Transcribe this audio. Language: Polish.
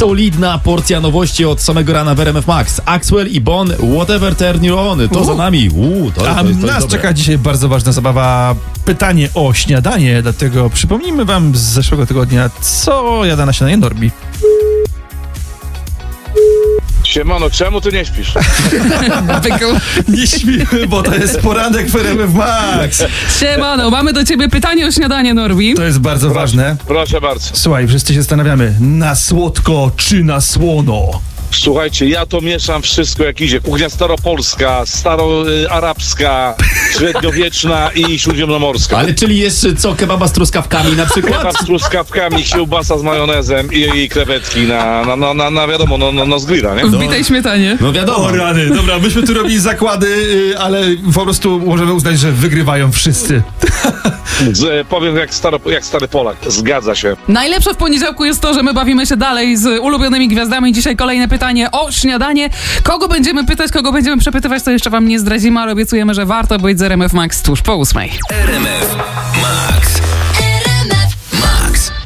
Solidna porcja nowości od samego rana w RMF Max. Axwell i Bon, Whatever Turn You On. To za nami. To jest nas dobre. czeka dzisiaj bardzo ważna zabawa. Pytanie o śniadanie, dlatego przypomnijmy wam z zeszłego tygodnia, co jada na śniadanie Norbi. Siemano, czemu ty nie śpisz? Nie śpimy, bo to jest poranek w RMF Max. Siemano, mamy do ciebie pytanie o śniadanie, Norbi. To jest bardzo ważne. Proszę bardzo. Słuchaj, wszyscy się zastanawiamy, na słodko czy na słono? Słuchajcie, ja to mieszam wszystko jak idzie. Kuchnia staropolska, staroarabska, średniowieczna i śródziemnomorska. Ale czyli jeszcze co, kebaba z truskawkami na przykład? Kebab z truskawkami, kiełbasa z majonezem i krewetki na wiadomo, no z grilla, nie? W bitej śmietanie. No wiadomo. O rany, dobra, myśmy tu robili zakłady, ale po prostu możemy uznać, że wygrywają wszyscy. Powiem jak stary Polak. Zgadza się. Najlepsze w poniedziałku jest to, że my bawimy się dalej z ulubionymi gwiazdami. Dzisiaj kolejne pytanie o śniadanie. Kogo będziemy pytać, kogo będziemy przepytywać, to jeszcze wam nie zdradzimy, ale obiecujemy, że warto być z RMF Max tuż po 8:00. RMF Max.